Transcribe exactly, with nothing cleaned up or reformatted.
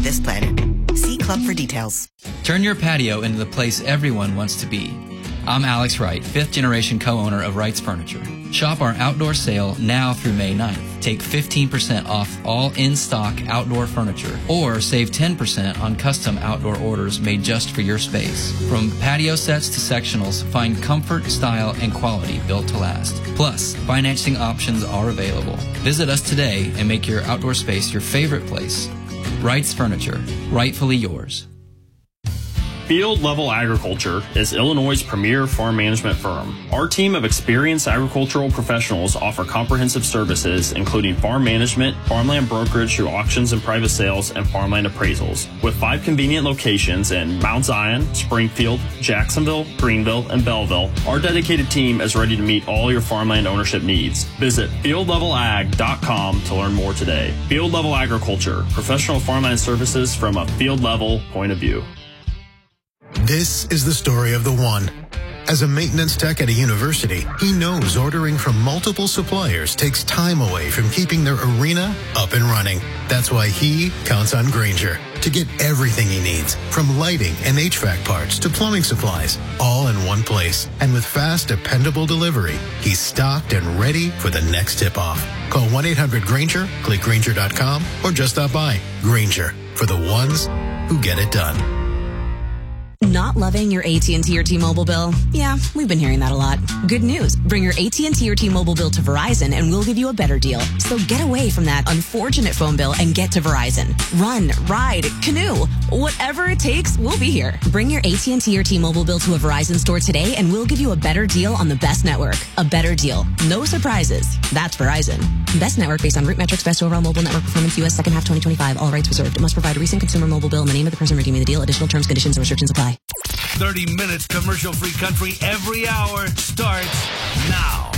this planet. See Club for details. Turn your patio into the place everyone wants to be. I'm Alex Wright, fifth generation co-owner of Wright's Furniture. Shop our outdoor sale now through May ninth. Take fifteen percent off all in-stock outdoor furniture or save ten percent on custom outdoor orders made just for your space. From patio sets to sectionals, find comfort, style, and quality built to last. Plus, financing options are available. Visit us today and make your outdoor space your favorite place. Wright's Furniture, rightfully yours. Field Level Agriculture is Illinois' premier farm management firm. Our team of experienced agricultural professionals offer comprehensive services, including farm management, farmland brokerage through auctions and private sales, and farmland appraisals. With five convenient locations in Mount Zion, Springfield, Jacksonville, Greenville, and Belleville, our dedicated team is ready to meet all your farmland ownership needs. Visit field level ag dot com to learn more today. Field Level Agriculture, professional farmland services from a field level point of view. This is the story of the one. As a maintenance tech at a university, he knows ordering from multiple suppliers takes time away from keeping their arena up and running. That's why he counts on Grainger to get everything he needs, from lighting and H V A C parts to plumbing supplies, all in one place. And with fast, dependable delivery, he's stocked and ready for the next tip-off. Call one eight hundred Grainger, click Grainger dot com, or just stop by. Grainger, for the ones who get it done. Not loving your A T and T or T-Mobile bill? Yeah, we've been hearing that a lot. Good news. Bring your A T and T or T-Mobile bill to Verizon and we'll give you a better deal. So get away from that unfortunate phone bill and get to Verizon. Run, ride, canoe. Whatever it takes, we'll be here. Bring your A T and T or T-Mobile bill to a Verizon store today and we'll give you a better deal on the best network. A better deal. No surprises. That's Verizon. Best network based on root metrics, best overall mobile network performance, U S second half twenty twenty-five. All rights reserved. It must provide a recent consumer mobile bill in the name of the person redeeming the deal. Additional terms, conditions, and restrictions apply. thirty minutes commercial-free country every hour starts now.